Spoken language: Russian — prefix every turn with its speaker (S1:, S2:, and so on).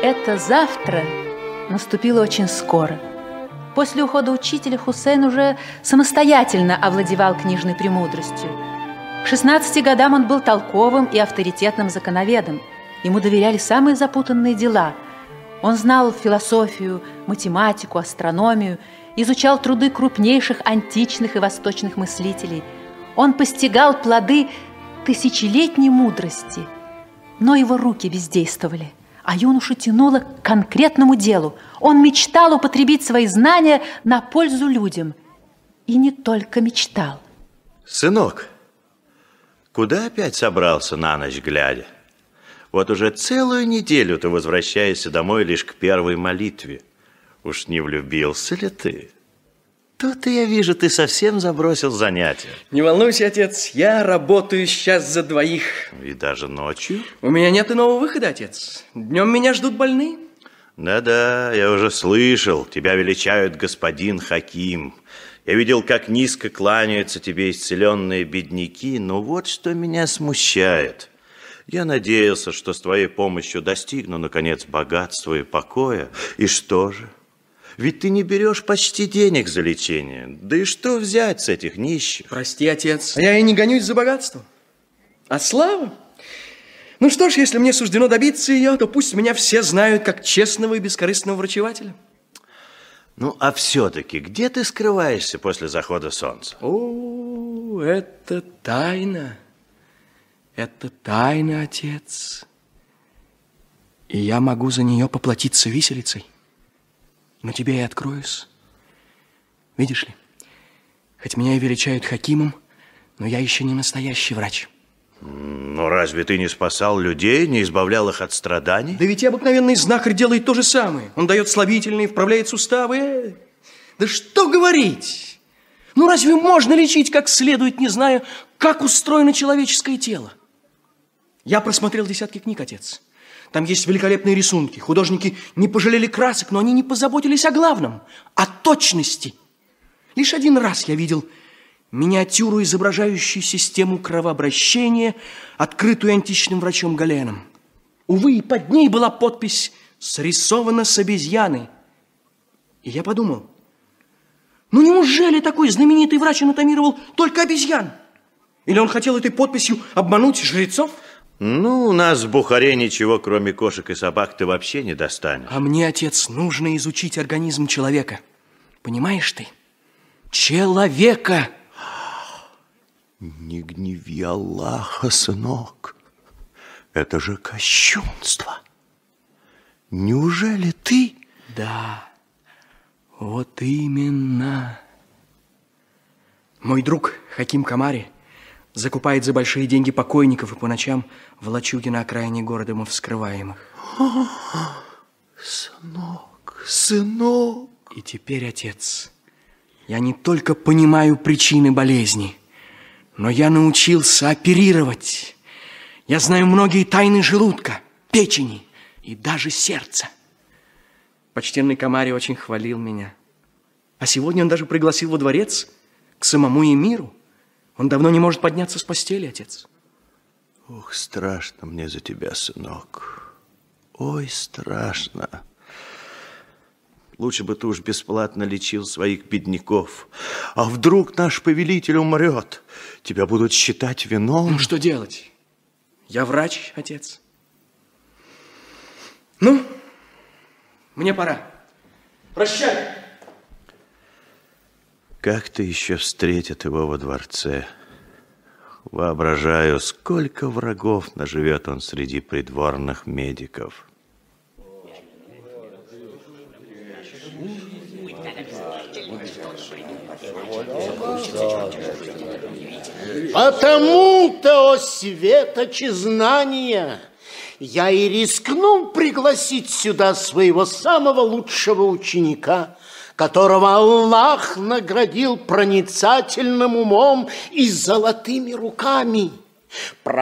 S1: Это завтра наступило очень скоро. После ухода учителя Хусейн уже самостоятельно овладевал книжной премудростью. К 16 годам он был толковым и авторитетным законоведом. Ему доверяли самые запутанные дела. Он знал философию, математику, астрономию, изучал труды крупнейших античных и восточных мыслителей. Он постигал плоды тысячелетней мудрости, но его руки бездействовали, а юношу тянуло к конкретному делу. Он мечтал употребить свои знания на пользу людям. И не только мечтал.
S2: Сынок, куда опять собрался на ночь глядя? Вот уже целую неделю ты возвращаешься домой лишь к первой молитве. Уж не влюбился ли ты? Тут я вижу, ты совсем забросил занятия.
S3: Не волнуйся, отец, я работаю сейчас за двоих.
S2: И даже ночью?
S3: У меня нет иного выхода, отец. Днем меня ждут больные.
S2: Да-да, я уже слышал, тебя величают господин Хаким. Я видел, как низко кланяются тебе исцеленные бедняки, но вот что меня смущает. Я надеялся, что с твоей помощью достигну, наконец, богатства и покоя. И что же? Ведь ты не берешь почти денег за лечение. Да и что взять с этих нищих?
S3: Прости, отец, я и не гонюсь за богатством. А слава? Ну что ж, если мне суждено добиться ее, то пусть меня все знают как честного и бескорыстного врачевателя.
S2: Ну, а все-таки где ты скрываешься после захода солнца?
S3: О, это тайна. Это тайна, отец. И я могу за нее поплатиться виселицей. Но тебе я откроюсь. Видишь ли, хоть меня и величают Хакимом, но я еще не настоящий врач.
S2: Но разве ты не спасал людей, не избавлял их от страданий?
S3: Да ведь и обыкновенный знахарь делает то же самое. Он дает слабительные, вправляет суставы. Да что говорить? Ну разве можно лечить как следует, не зная, как устроено человеческое тело? Я просмотрел десятки книг, отец. Там есть великолепные рисунки. Художники не пожалели красок, но они не позаботились о главном, о точности. Лишь один раз я видел миниатюру, изображающую систему кровообращения, открытую античным врачом Галеном. Увы, и под ней была подпись «Срисована с обезьяны». И я подумал, ну неужели такой знаменитый врач анатомировал только обезьян? Или он хотел этой подписью обмануть жрецов?
S2: Ну, у нас в Бухаре ничего, кроме кошек и собак, ты вообще не достанешь.
S3: А мне, отец, нужно изучить организм человека. Понимаешь ты? Человека!
S2: Не гневи Аллаха, сынок. Это же кощунство. Неужели ты?
S3: Да, вот именно. Мой друг Хаким Камари закупает за большие деньги покойников и по ночам в лачуге на окраине города мы вскрываем их.
S2: Сынок, сынок.
S3: И теперь, отец, я не только понимаю причины болезни, но я научился оперировать. Я знаю многие тайны желудка, печени и даже сердца. Почтенный Камари очень хвалил меня. А сегодня он даже пригласил во дворец к самому эмиру. Он давно не может подняться с постели, отец.
S2: Ох, страшно мне за тебя, сынок. Ой, страшно. Лучше бы ты уж бесплатно лечил своих бедняков. А вдруг наш повелитель умрет? Тебя будут считать виновным.
S3: Ну, что делать? Я врач, отец. Ну, мне пора. Прощай.
S2: Как-то еще встретят его во дворце. Воображаю, сколько врагов наживет он среди придворных медиков.
S4: Потому-то, о светочи знания, я и рискнул пригласить сюда своего самого лучшего ученика, которого Аллах наградил проницательным умом и золотыми руками.